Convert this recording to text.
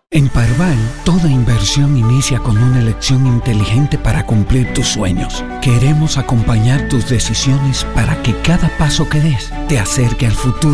En Parval, toda inversión inicia con una elección inteligente para cumplir tus sueños. Queremos acompañar tus decisiones para que cada paso que des te acerque al futuro